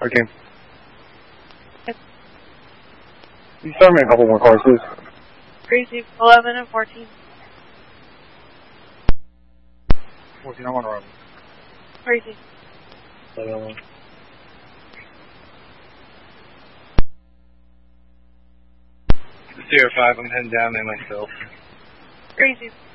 Okay. You start me a couple more cars, please. Crazy 11 and 14. 14, I want to run. Crazy. 11. Sierra 5, I'm heading down there myself. Crazy.